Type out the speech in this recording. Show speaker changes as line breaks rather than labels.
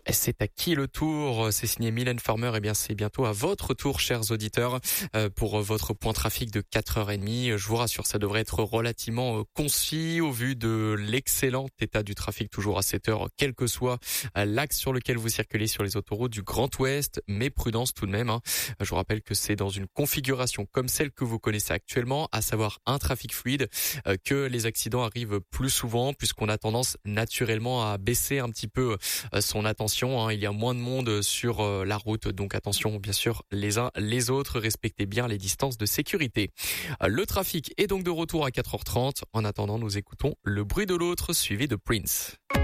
C'est à qui le tour? C'est signé Mylène Farmer. Eh bien, c'est bientôt à votre tour, chers auditeurs, pour votre point trafic de 4h30. Je vous rassure, ça devrait être relativement concis au vu de l'excellent état du trafic toujours à 7h, quel que soit l'axe sur lequel vous circulez sur les autoroutes du Grand Ouest. Mais prudence tout de même. Je vous rappelle que c'est dans une configuration comme celle que vous connaissez actuellement, à savoir un trafic fluide, que les accidents arrivent plus souvent, puisqu'on a tendance naturellement à baisser un petit peu son attention. Il y a moins de monde sur la route, donc attention bien sûr les uns les autres, respectez bien les distances de sécurité. Le trafic est donc de retour à 4h30. En attendant, nous écoutons Le bruit de l'autre suivi de Prince.